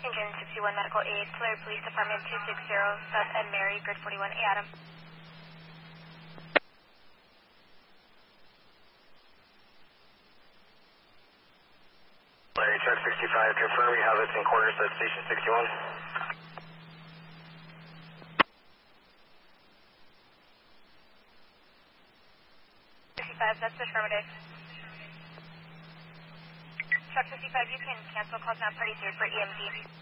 Engine 61 Medical Aid, Tulare Police Department 260, Seth and Mary, Grid 41, Adam. Larry, truck 65, confirm you have us in quarters at station 61. 65, that's affirmative. Truck 55, you can cancel, call now party 3 for EMD.